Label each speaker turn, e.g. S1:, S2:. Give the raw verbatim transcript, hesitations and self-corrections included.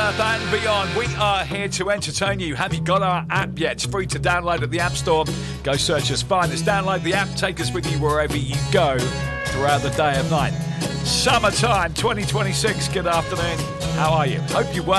S1: Earth and beyond. We are here to entertain you. Have you got our app yet? It's free to download at the App Store. Go search us, find us, download the app, take us with you wherever you go throughout the day and night. Summertime twenty twenty-six. Good afternoon. How are you? Hope you're well.